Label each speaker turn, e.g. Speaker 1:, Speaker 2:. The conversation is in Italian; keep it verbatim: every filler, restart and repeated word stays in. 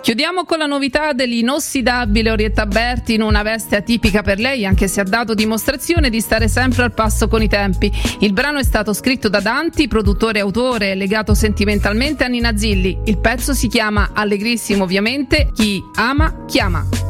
Speaker 1: Chiudiamo con la novità dell'inossidabile Orietta Berti in una veste atipica per lei, anche se ha dato dimostrazione di stare sempre al passo con i tempi. Il brano è stato scritto da Danti, produttore e autore, legato sentimentalmente a Nina Zilli. Il pezzo si chiama Allegrissimo, ovviamente. Chi ama chiama.